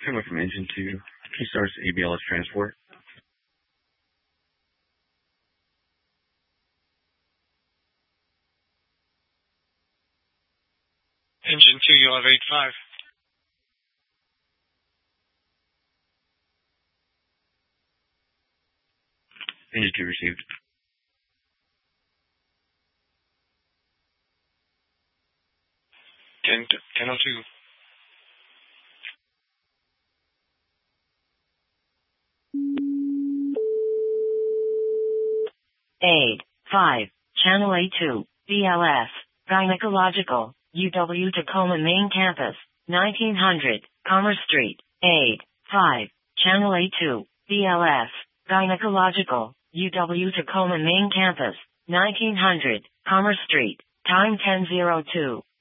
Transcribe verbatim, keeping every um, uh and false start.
Coming from engine two, Key Stars A B L S transport. Engine two, you'll have eight five. Engine two received. ten, ten oh two. eight five, Channel A two, B L S, Gynecological, U W Tacoma Main Campus, nineteen hundred, Commerce Street, eight five, Channel A two, B L S, Gynecological, U W Tacoma Main Campus, nineteen hundred, Commerce Street, time ten oh two.